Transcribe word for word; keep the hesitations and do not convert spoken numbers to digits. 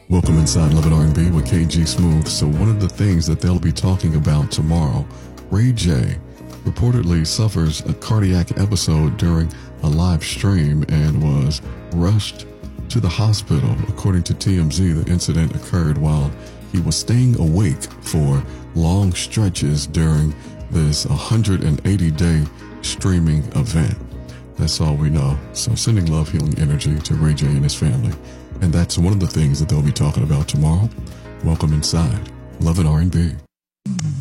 Welcome inside Love and R and B with K G Smooth. So one of the things that they'll be talking about tomorrow, Ray J reportedly suffers a cardiac episode during a live stream and was rushed to the hospital. According to T M Z, the incident occurred while he was staying awake for long stretches during this one hundred eighty day streaming event. That's all we know. So sending love, healing energy to Ray J and his family. And that's one of the things that they'll be talking about tomorrow. Welcome inside Love and R and B.